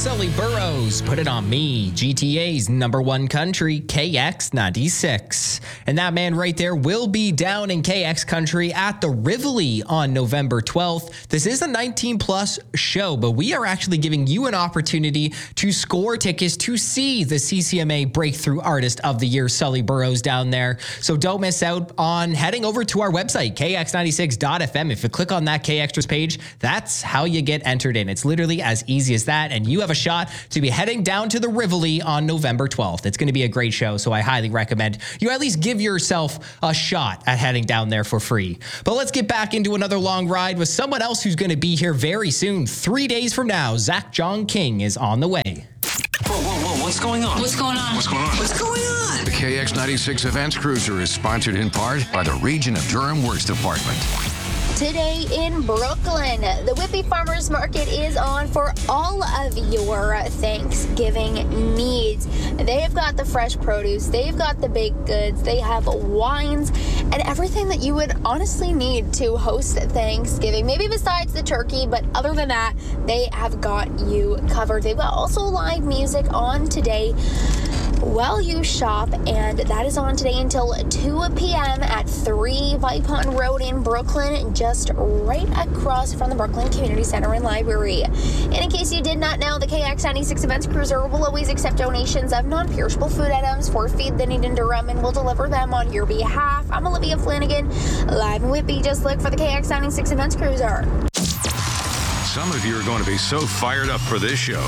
Sully Burrows, Put It On Me, GTA's number one country, KX96. And that man right there will be down in KX country at the Rivoli on November 12th. This is a 19-plus show, but we are actually giving you an opportunity to score tickets to see the CCMA Breakthrough Artist of the Year, Sully Burrows, down there. So don't miss out on heading over to our website, kx96.fm. If you click on that KXtras page, that's how you get entered in. It's literally as easy as that, and you have a shot to be heading down to the Rivoli on November 12th. It's going to be a great show, so I highly recommend you at least give yourself a shot at heading down there for free. But let's get back into another long ride with someone else who's going to be here very soon. 3 days from now, Zach John King is on the way. Whoa, what's going on? What's going on? What's going on? What's going on? The KX96 Events Cruiser is sponsored in part by the Region of Durham Works Department. Today in Brooklyn, the Whitby Farmers Market is on for all of your Thanksgiving needs. They've got the fresh produce, they've got the baked goods, they have wines, and everything that you would honestly need to host Thanksgiving. Maybe besides the turkey, but other than that, they have got you covered. They've got also live music on today while you shop, and that is on today until 2 p.m. at 3 Vipon Road in Brooklyn, just right across from the Brooklyn Community Center and Library. And in case you did not know, the KX96 Events Cruiser will always accept donations of non-perishable food items for Feed the Need in Durham and will deliver them on your behalf. I'm Olivia Flanagan, live in Whitby. Just look for the KX96 Events Cruiser. Some of you are going to be so fired up for this show.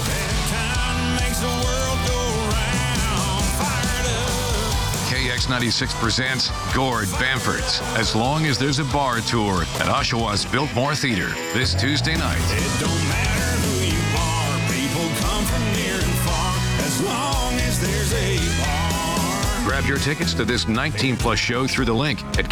KX96 presents Gord Bamford's As Long as There's a Bar tour at Oshawa's Biltmore Theatre this Tuesday night. It don't matter who you are, people come from near and far, as long as there's a bar. Grab your tickets to this 19-plus show through the link at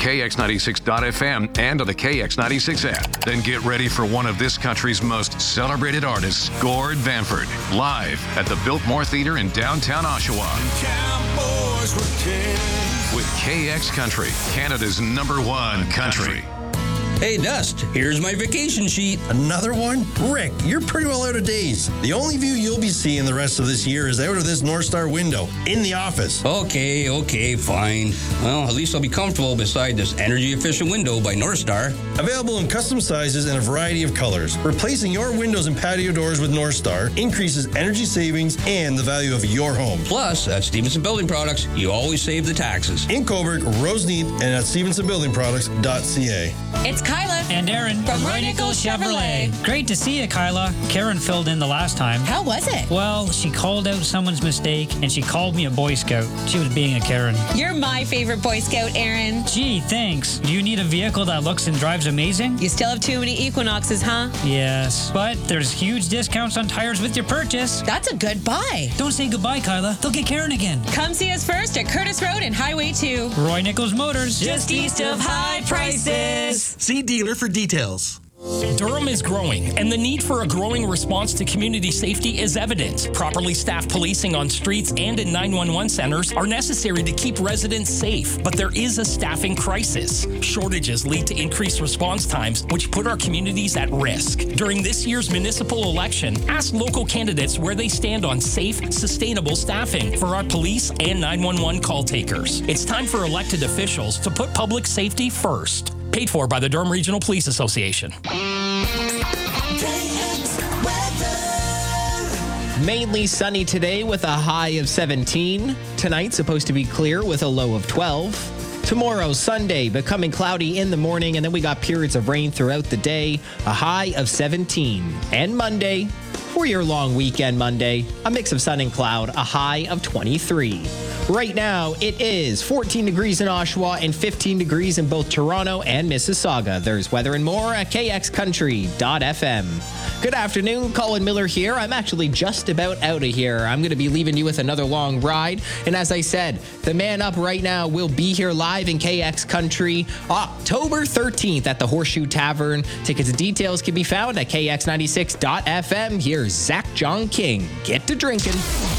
kx96.fm and on the KX96 app. Then get ready for one of this country's most celebrated artists, Gord Bamford, live at the Biltmore Theatre in downtown Oshawa. Cowboys were kings. With KX Country, Canada's number one country. Hey, Dust, here's my vacation sheet. Another one? Rick, you're pretty well out of days. The only view you'll be seeing the rest of this year is out of this North Star window in the office. Okay, fine. Well, at least I'll be comfortable beside this energy-efficient window by North Star. Available in custom sizes and a variety of colors. Replacing your windows and patio doors with North Star increases energy savings and the value of your home. Plus, at Stevenson Building Products, you always save the taxes. In Coburg, Roseneath, and at stevensonbuildingproducts.ca. It's Kyla and Aaron from Roy Nichols Chevrolet. Great to see you, Kyla. Karen filled in the last time. How was it? Well, she called out someone's mistake, and she called me a Boy Scout. She was being a Karen. You're my favorite Boy Scout, Aaron. Gee, thanks. Do you need a vehicle that looks and drives amazing? You still have too many Equinoxes, huh? Yes, but there's huge discounts on tires with your purchase. That's a good buy. Don't say goodbye, Kyla. They'll get Karen again. Come see us first at Curtis Road and Highway 2. Roy Nichols Motors. Just east of high prices. See dealer for details. Durham is growing, and the need for a growing response to community safety is evident. Properly staffed policing on streets and in 911 centers are necessary to keep residents safe, but there is a staffing crisis. Shortages lead to increased response times, which put our communities at risk. During this year's municipal election, ask local candidates where they stand on safe, sustainable staffing for our police and 911 call takers. It's time for elected officials to put public safety first. Paid for by the Durham Regional Police Association. Mainly sunny today with a high of 17. Tonight supposed to be clear with a low of 12. Tomorrow, Sunday, becoming cloudy in the morning, and then we got periods of rain throughout the day, a high of 17. And Monday, for your long weekend Monday, a mix of sun and cloud, a high of 23. Right now, it is 14 degrees in Oshawa and 15 degrees in both Toronto and Mississauga. There's weather and more at kxcountry.fm. Good afternoon, Colin Miller here. I'm actually just about out of here. I'm going to be leaving you with another long ride. And as I said, the man up right now will be here live in KX Country October 13th at the Horseshoe Tavern. Tickets and details can be found at kx96.fm. Here's Zach John King. Get to drinking.